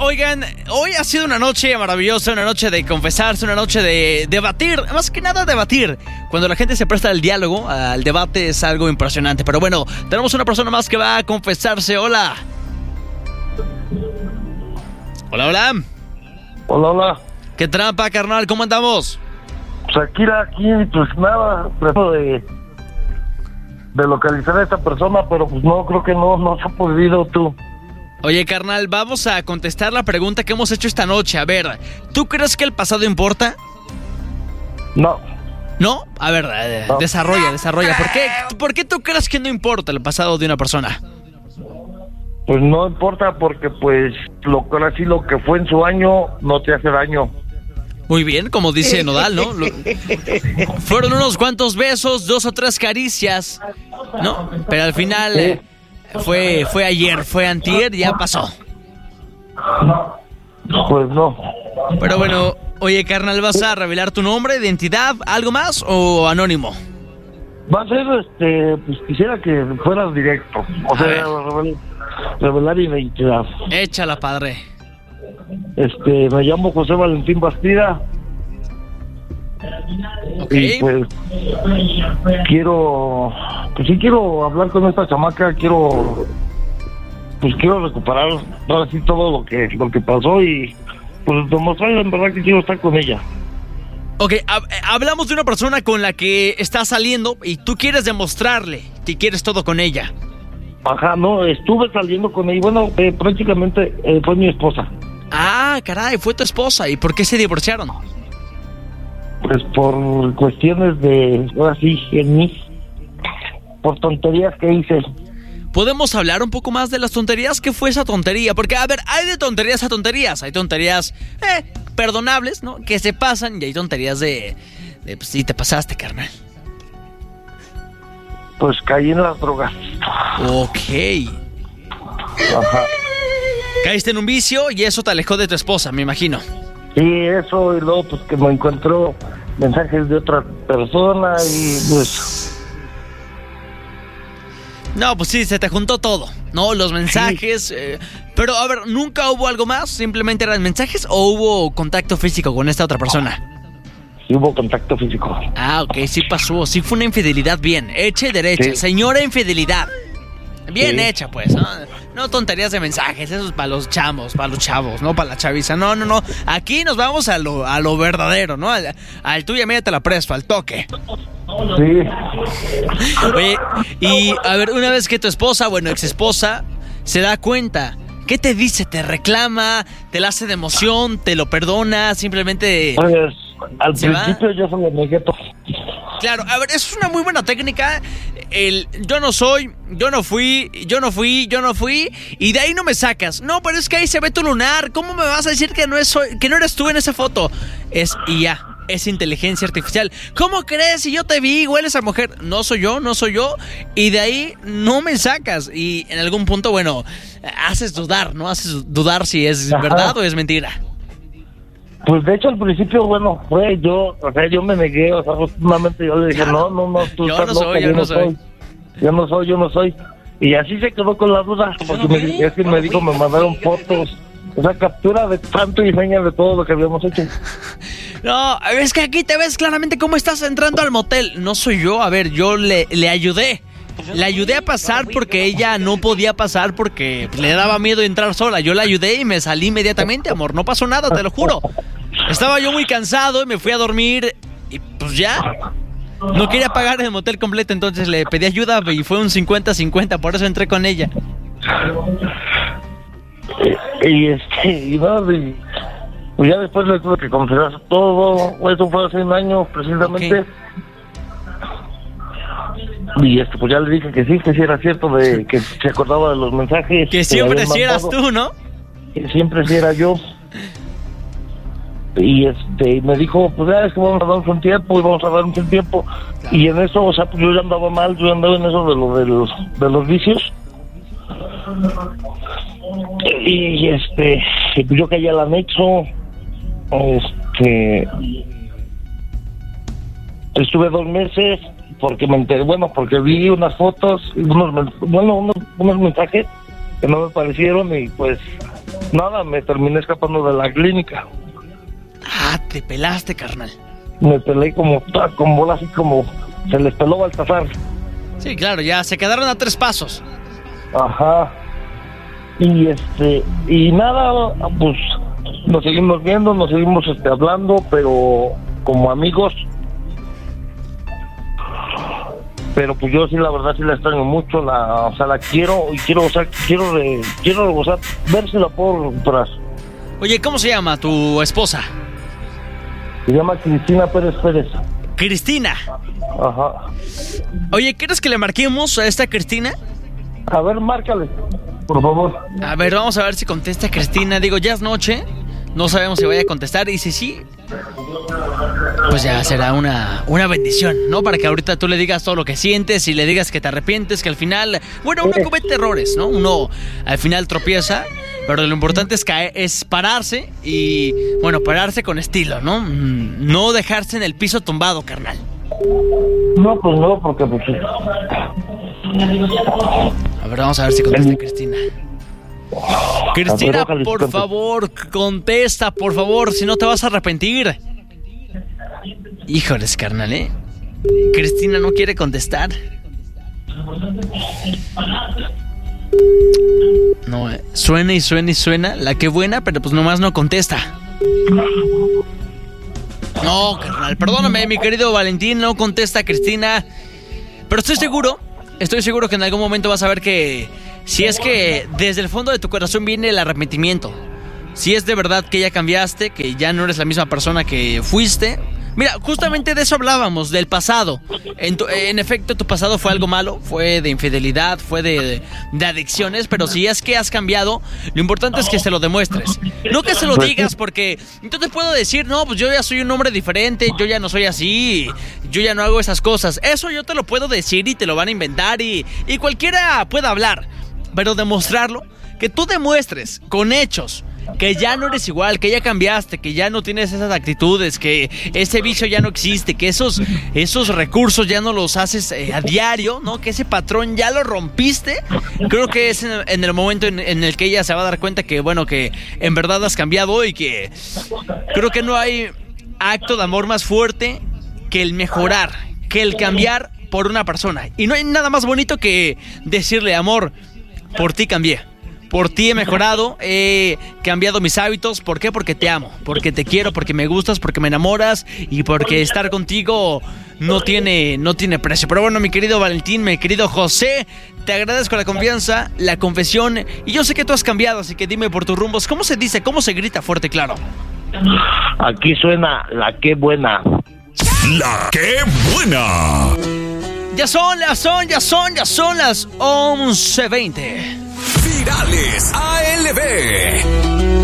Oigan, hoy ha sido una noche maravillosa, una noche de confesarse, una noche de debatir, más que nada debatir. Cuando la gente se presta al diálogo, al debate, es algo impresionante. Pero bueno, tenemos una persona más que va a confesarse. Hola. Hola, hola. Hola, hola. ¿Qué trampa, carnal? ¿Cómo andamos? Shakira, aquí, pues nada, trato de localizar a esta persona, pero pues no, creo que no se ha podido tú. Oye, carnal, vamos a contestar la pregunta que hemos hecho esta noche. A ver, ¿tú crees que el pasado importa? No. ¿No? A ver, No. desarrolla. ¿Por qué tú crees que no importa el pasado de una persona? Pues no importa porque pues lo que fue en su año no te hace daño. Muy bien, como dice Nodal, ¿no? Fueron unos cuantos besos, 2 o 3 caricias, ¿no? Pero al final fue ayer, fue antier y ya pasó. Pues no. Pero bueno, oye, carnal, ¿vas a revelar tu nombre, identidad, algo más o anónimo? Va a ser, pues quisiera que fueras directo. O sea, revelar identidad. Échala, padre. Me llamo José Valentín Bastida. Ok. Y pues quiero hablar con esta chamaca, quiero recuperar ahora sí todo lo que pasó y pues demostrarle en verdad que quiero estar con ella. Ok, hablamos de una persona con la que estás saliendo y tú quieres demostrarle que quieres todo con ella. Ajá, no, estuve saliendo con ella, bueno, prácticamente fue mi esposa. Ah, caray, fue tu esposa. ¿Y por qué se divorciaron? Pues por cuestiones de, ahora sí, en mí, por tonterías que hice. ¿Podemos hablar un poco más de las tonterías? ¿Qué fue esa tontería? Porque, a ver, hay de tonterías a tonterías. Hay tonterías perdonables, ¿no? Que se pasan y hay tonterías de pues sí, te pasaste, carnal. Pues caí en las drogas. Ok. Ajá. Caíste en un vicio y eso te alejó de tu esposa, me imagino. Sí, eso, y luego pues que me encontró mensajes de otra persona y pues... No, pues sí, se te juntó todo, ¿no? Los mensajes, sí. Pero a ver, ¿nunca hubo algo más? ¿Simplemente eran mensajes o hubo contacto físico con esta otra persona? Sí hubo contacto físico. Ah, ok, sí pasó, sí fue una infidelidad bien, hecha y derecha, sí. Señora infidelidad. Bien hecha, pues, ¿no? No tonterías de mensajes, eso es para los chavos, no para la chaviza. No. Aquí nos vamos a lo verdadero, ¿no? Al tuyo, mira, te la presto, al toque. Sí. Oye, y a ver, una vez que tu esposa, bueno, ex esposa, se da cuenta, ¿qué te dice? ¿Te reclama? ¿Te la hace de emoción? ¿Te lo perdona? Simplemente... Pues, al principio yo se lo negué todo. Claro, a ver, eso es una muy buena técnica. Yo no fui, y de ahí no me sacas. No, pero es que ahí se ve tu lunar. ¿Cómo me vas a decir que no eres tú en esa foto? Es IA, es inteligencia artificial. ¿Cómo crees si yo te vi, hueles a mujer? No soy yo. Y de ahí no me sacas. Y en algún punto, bueno, haces dudar, ¿no? Haces dudar si es verdad o es mentira. Pues de hecho al principio, bueno, fue yo me negué, o sea, justamente yo le dije, no, tú estás loca, yo no soy. Y así se quedó con la duda, porque me dijo, me mandaron fotos, o sea, captura de tanto y señas de todo lo que habíamos hecho. No, es que aquí te ves claramente cómo estás entrando al motel. No soy yo, a ver, yo le ayudé. Le ayudé a pasar porque ella no podía pasar porque le daba miedo entrar sola. Yo la ayudé y me salí inmediatamente, amor. No pasó nada, te lo juro. Estaba yo muy cansado y me fui a dormir y pues ya. No quería pagar el motel completo, entonces le pedí ayuda y fue un 50-50, por eso entré con ella. Y pues ya después le tuve que confesar todo. Eso fue hace un año precisamente. Okay. Y pues ya le dije que sí era cierto, de que se acordaba de los mensajes. Que siempre sí eras tú, ¿no? Que siempre sí era yo. Y me dijo, pues ya es que vamos a darnos un tiempo y vamos a darnos un tiempo. Claro. Y en eso, o sea, pues yo ya andaba mal, yo andaba en eso de los vicios. Y pues yo caí al anexo. Estuve 2 meses porque me enteré, bueno, porque vi unas fotos, unos mensajes que no me parecieron y pues nada, me terminé escapando de la clínica. Ah, te pelaste, carnal. Me pelé con bola así como se les peló Baltasar. Sí, claro, ya se quedaron a 3 pasos. Ajá. Y nada, pues nos seguimos viendo, nos seguimos hablando, pero como amigos. Pero pues yo sí, la verdad, sí la extraño mucho, la quiero y quiero ver si la puedo recuperar. Oye, ¿cómo se llama tu esposa? Se llama Cristina Pérez. Cristina. Ajá. Oye, ¿quieres que le marquemos a esta Cristina? A ver, márcale, por favor. A ver, vamos a ver si contesta Cristina. Digo, ya es noche, no sabemos si vaya a contestar. Y si sí, pues ya será una bendición, ¿no? Para que ahorita tú le digas todo lo que sientes y le digas que te arrepientes, que al final, bueno, uno comete errores, ¿no? Uno al final tropieza, pero lo importante es pararse y, bueno, pararse con estilo, ¿no? No dejarse en el piso tumbado, carnal. No, pues no, porque pues... A ver, vamos a ver si contesta Cristina. Cristina, por favor, contesta, por favor, si no te vas a arrepentir. Híjoles, carnal, ¿eh? Cristina no quiere contestar. No, suena y suena, la que buena, pero pues nomás no contesta. No, carnal, perdóname, mi querido Valentín, no contesta Cristina. Pero estoy seguro que en algún momento vas a ver que si es que desde el fondo de tu corazón viene el arrepentimiento, si es de verdad que ya cambiaste, que ya no eres la misma persona que fuiste. Mira, justamente de eso hablábamos, del pasado. En efecto, tu pasado fue algo malo, fue de infidelidad, fue de adicciones, pero si es que has cambiado, lo importante es que se lo demuestres. No que se lo digas, porque yo te puedo decir, no, pues yo ya soy un hombre diferente, yo ya no soy así, yo ya no hago esas cosas. Eso yo te lo puedo decir y te lo van a inventar y cualquiera puede hablar, pero demostrarlo, que tú demuestres con hechos que ya no eres igual, que ya cambiaste, que ya no tienes esas actitudes, que ese vicio ya no existe, que esos recursos ya no los haces a diario, ¿no? Que ese patrón ya lo rompiste. Creo que es en el momento en el que ella se va a dar cuenta que, bueno, que en verdad has cambiado y que creo que no hay acto de amor más fuerte que el mejorar, que el cambiar por una persona. Y no hay nada más bonito que decirle, amor, por ti cambié. Por ti he mejorado, he cambiado mis hábitos. ¿Por qué? Porque te amo, porque te quiero, porque me gustas, porque me enamoras y porque estar contigo no tiene precio. Pero bueno, mi querido Valentín, mi querido José, te agradezco la confianza, la confesión. Y yo sé que tú has cambiado, así que dime por tus rumbos, ¿cómo se dice? ¿Cómo se grita fuerte y claro? Aquí suena la que buena. La que buena. Ya son las 11:20. Virales ALB.